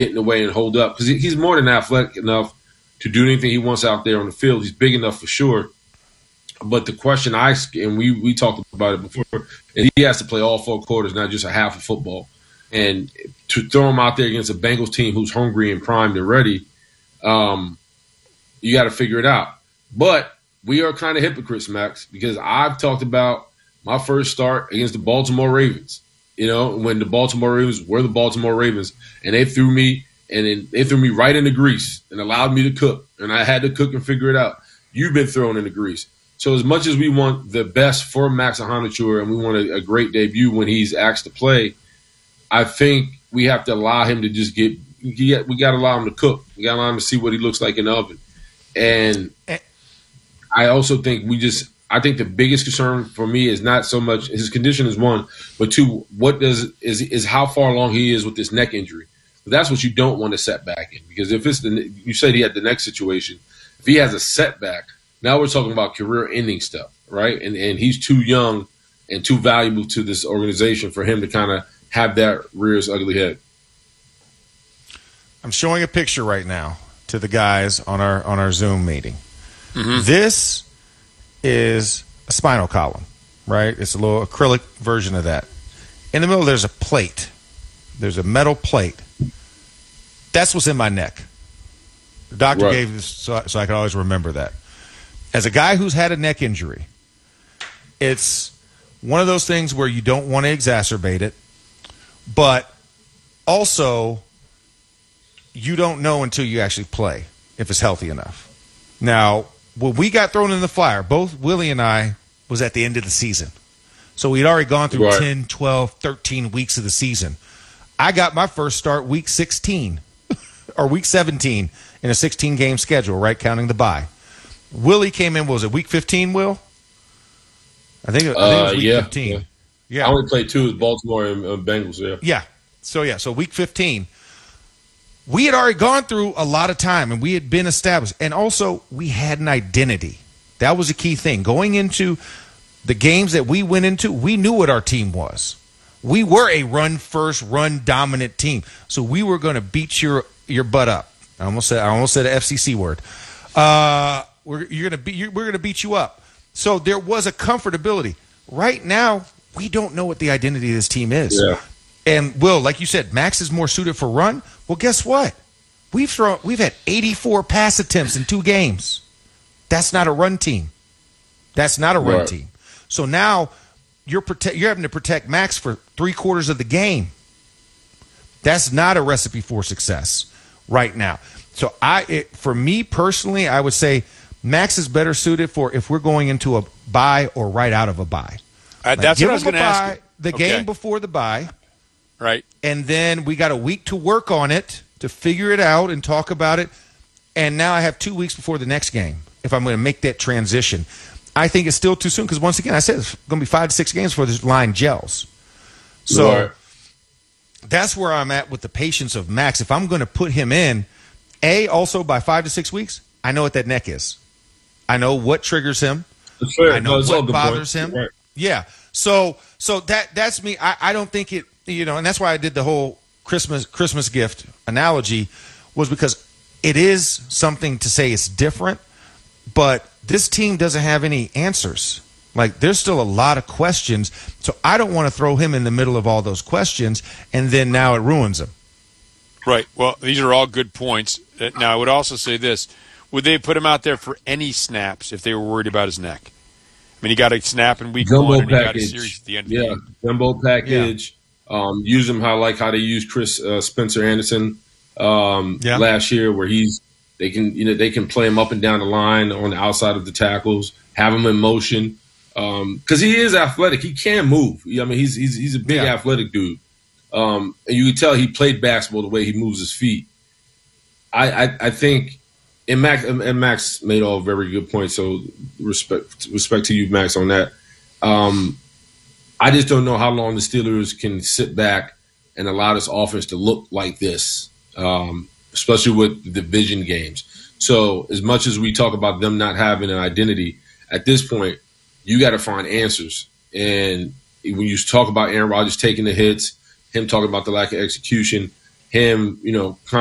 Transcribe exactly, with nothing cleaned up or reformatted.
in the way and hold up because he's more than athletic enough to do anything he wants out there on the field. He's big enough for sure. But the question I and we we talked about it before, and he has to play all four quarters, not just a half of football. And to throw him out there against a Bengals team who's hungry and primed and ready, um, you got to figure it out. But we are kind of hypocrites, Max, because I've talked about my first start against the Baltimore Ravens. You know, when the Baltimore Ravens were the Baltimore Ravens, and they threw me and then they threw me right into grease and allowed me to cook, and I had to cook and figure it out. You've been thrown into grease. So as much as we want the best for Max Ahanature and we want a, a great debut when he's asked to play, I think we have to allow him to just get, get we got to allow him to cook. We got to allow him to see what he looks like in the oven. And I also think we just – I think the biggest concern for me is not so much – his condition is one, but two, what does is is how far along he is with this neck injury. But that's what you don't want to set back in because if it's the – you said he had the neck situation. If he has a setback – now we're talking about career-ending stuff, right? And and he's too young and too valuable to this organization for him to kind of have that rear his ugly head. I'm showing a picture right now to the guys on our on our Zoom meeting. Mm-hmm. This is a spinal column, right? It's a little acrylic version of that. In the middle, there's a plate. There's a metal plate. That's what's in my neck. The doctor right. gave this so, so I could always remember that. As a guy who's had a neck injury, it's one of those things where you don't want to exacerbate it, but also you don't know until you actually play if it's healthy enough. Now, when we got thrown in the fire, both Willie and I was at the end of the season. So we'd already gone through right. ten, twelve, thirteen weeks of the season. I got my first start week sixteen or week seventeen in a sixteen-game schedule, right, counting the bye. Willie came in, what was it, week fifteen, Will? I think, I think uh, it was week yeah, fifteen. Yeah. yeah. I only played two with Baltimore and uh, Bengals, yeah. Yeah. So, yeah, so week fifteen. We had already gone through a lot of time, and we had been established. And also, we had an identity. That was a key thing. Going into the games that we went into, we knew what our team was. We were a run-first, run-dominant team. So we were going to beat your your butt up. I almost said I almost said an F C C word. Uh We're you're gonna be you're, we're gonna beat you up. So there was a comfortability. Right now, we don't know what the identity of this team is. Yeah. And Will, like you said, Max is more suited for run. Well, guess what? We've thrown we've had eighty-four pass attempts in two games. That's not a run team. That's not a run right. team. So now you're prote- you're having to protect Max for three quarters of the game. That's not a recipe for success right now. So I, it, for me personally, I would say Max is better suited for if we're going into a bye or right out of a bye. Uh, like that's give what I was going to ask you. The okay. game before the bye. Right. And then we got a week to work on it, to figure it out and talk about it. And now I have two weeks before the next game if I'm going to make that transition. I think it's still too soon because, once again, I said it's going to be five to six games before this line gels. So right. that's where I'm at with the patience of Max. If I'm going to put him in, A, also by five to six weeks, I know what that neck is. I know what triggers him. Fair. I know no, what bothers point. him. Right. Yeah. So so that that's me. I, I don't think it, you know, and that's why I did the whole Christmas Christmas gift analogy, was because it is something to say it's different, but this team doesn't have any answers. Like, there's still a lot of questions. So I don't want to throw him in the middle of all those questions, and then now it ruins him. Right. Well, these are all good points. Now, I would also say this. Would they put him out there for any snaps if they were worried about his neck? I mean, he got a snap in week Jumbo one, and he got a package. series at the end of yeah, the game. jumbo package. Yeah. Um, use him how like how they used Chris uh, Spencer Anderson um, yeah. last year, where he's they can you know they can play him up and down the line on the outside of the tackles, have him in motion because um, he is athletic. He can move. I mean, he's he's he's a big yeah. athletic dude, um, and you can tell he played basketball the way he moves his feet. I I, I think. And Max, and Max made all very good points, so respect respect to you, Max, on that. Um, I just don't know how long the Steelers can sit back and allow this offense to look like this, um, especially with the division games. So as much as we talk about them not having an identity, at this point, you got to find answers. And when you talk about Aaron Rodgers taking the hits, him talking about the lack of execution, him, you know, kind